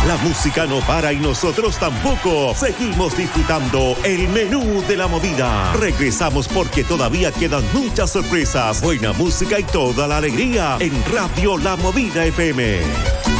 La música no para y nosotros tampoco. Seguimos disfrutando el menú de la movida. Regresamos porque todavía quedan muchas sorpresas, buena música y toda la alegría en Radio La Movida FM.